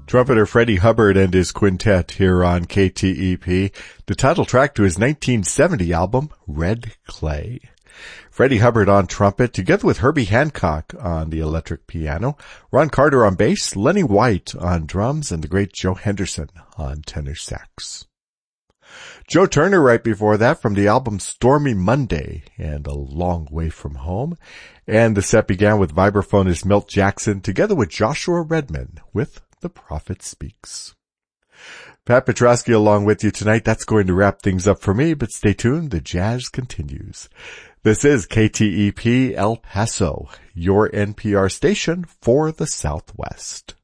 Trumpeter Freddie Hubbard and his quintet here on KTEP, the title track to his 1970 album, Red Clay. Freddie Hubbard on trumpet, together with Herbie Hancock on the electric piano, Ron Carter on bass, Lenny White on drums, and the great Joe Henderson on tenor sax. Joe Turner right before that from the album Stormy Monday and A Long Way From Home. And the set began with vibraphonist Milt Jackson together with Joshua Redman with The Prophet Speaks. Pat Petrosky along with you tonight. That's going to wrap things up for me, but stay tuned. The jazz continues. This is KTEP El Paso, your NPR station for the Southwest.